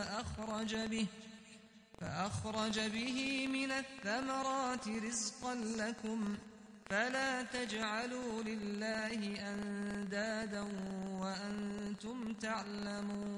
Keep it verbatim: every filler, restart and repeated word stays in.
فأخرج به فأخرج به من الثمرات رزقا لكم فلا تجعلوا لله أندادا وأنتم تعلمون